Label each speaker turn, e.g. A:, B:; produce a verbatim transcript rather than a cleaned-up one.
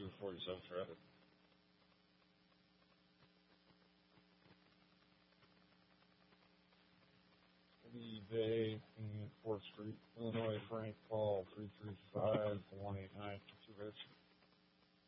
A: two forty-seven traffic. Lee Bay, fourth Street, Illinois, Frank Paul, three three five